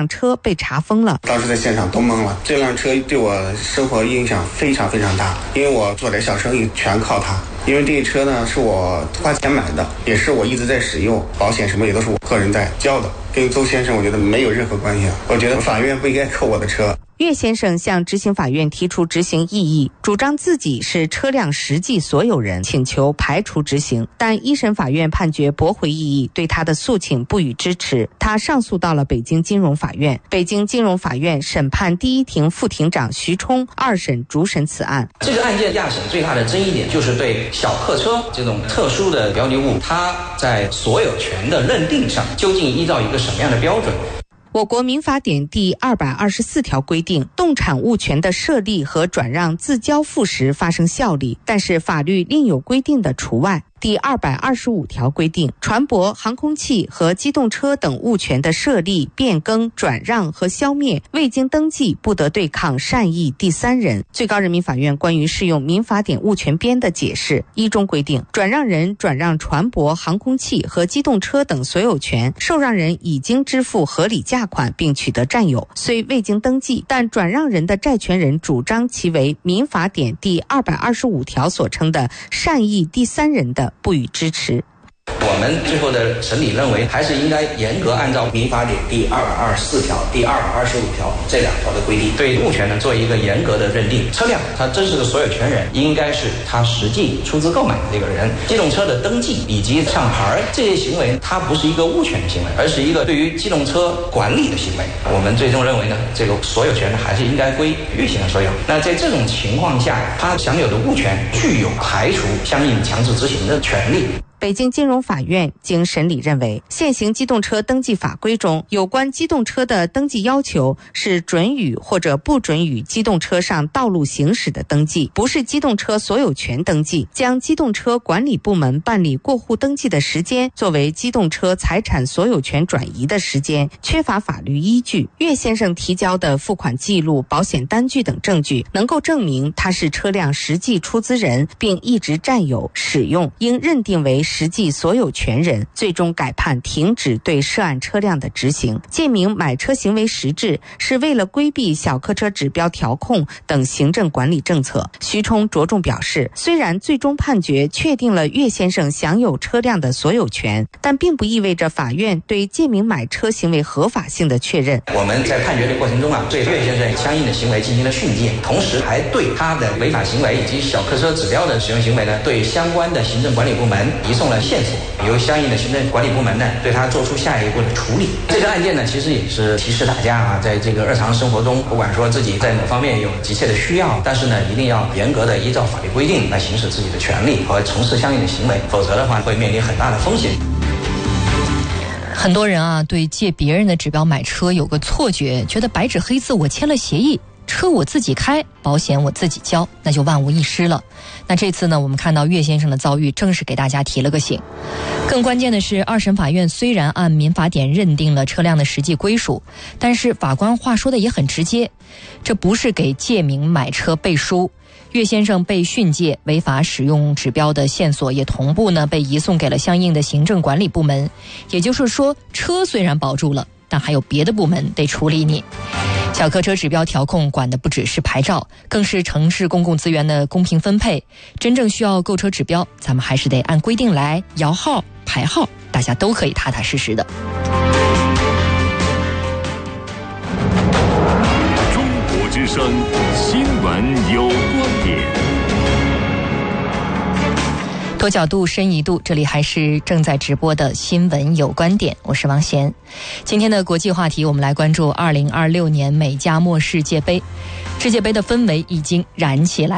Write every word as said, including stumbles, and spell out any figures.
辆车被查封了。 当时在现场都懵了，这辆车对我生活影响非常非常大，因为我做点小生意全靠它。因为这个车呢是我花钱买的，也是我一直在使用，保险什么也都是我个人在交的，跟邹先生我觉得没有任何关系。我觉得法院不应该扣我的车。 岳先生向执行法院提出执行异议，主张自己是车辆实际所有人，请求排除执行。但一审法院判决驳回异议，对他的诉请不予支持。他上诉到了北京金融法院，北京金融法院审判第一庭副庭长徐冲二审主审此案。 这个案件亚审最大的争议点就是对小客车这种特殊的标的物，它在所有权的认定上究竟依照一个什么样的标准。 我国民法典第二百二十四条规定，动产物权的设立和转让自交付时发生效力，但是法律另有规定的除外。第二百二十五条规定，船舶、航空器和机动车等物权的设立、变更、转让和消灭，未经登记不得对抗善意第三人。最高人民法院关于适用民法典物权编的解释一中规定，转让人转让船舶、航空器和机动车等所有权，受让人已经支付合理价款并取得占有，虽未经登记，但转让人的债权人主张其为民法典第二百二十五条所称的善意第三人的，不予支持。 我们最后的审理认为，还是应该严格按照民法典第二百二十四条、第二百二十五条这两条的规定，对物权呢做一个严格的认定。车辆它真实的所有权人应该是他实际出资购买的这个人，机动车的登记以及上牌这些行为，它不是一个物权的行为，而是一个对于机动车管理的行为。我们最终认为呢，这个所有权呢还是应该归岳先生所有。那在这种情况下，他享有的物权具有排除相应强制执行的权利。 北京金融法院经审理认为，现行机动车登记法规中有关机动车的登记要求是准予或者不准予机动车上道路行驶的登记，不是机动车所有权登记，将机动车管理部门办理过户登记的时间作为机动车财产所有权转移的时间，缺乏法律依据。岳先生提交的付款记录、保险单据等证据能够证明他是车辆实际出资人，并一直占有、使用，应认定为实际所有权人，最终改判停止对涉案车辆的执行。借名买车行为实质是为了规避小客车指标调控等行政管理政策。徐冲着重表示，虽然最终判决确定了岳先生享有车辆的所有权，但并不意味着法院对借名买车行为合法性的确认。 我们在判决的过程中啊，对岳先生相应的行为进行了训诫，同时还对他的违法行为以及小客车指标的使用行为呢，对相关的行政管理部门移送了线索，由相应的行政管理部门呢对他做出下一步的处理。这个案件呢，其实也是提示大家啊，在这个日常生活中，不管说自己在某方面有急切的需要，但是呢，一定要严格的依照法律规定来行使自己的权利和从事相应的行为，否则的话会面临很大的风险。 很多人啊，对借别人的指标买车有个错觉，觉得白纸黑字我签了协议，车我自己开，保险我自己交，那就万无一失了。那这次呢，我们看到岳先生的遭遇，正是给大家提了个醒。更关键的是，二审法院虽然按民法典认定了车辆的实际归属，但是法官话说的也很直接，这不是给借名买车背书。岳先生被训诫违法使用指标的线索也同步呢被移送给了相应的行政管理部门，也就是说，车虽然保住了，但还有别的部门得处理你。小客车指标调控管的不只是牌照，更是城市公共资源的公平分配。真正需要购车指标，咱们还是得按规定来，摇号排号，大家都可以踏踏实实的。 中国之声新闻有观点， 多角度深一度，这里还是正在直播的新闻有观点，我是王贤。今天的国际话题，我们来关注二零二六年美加墨世界杯。世界杯的氛围已经燃起来。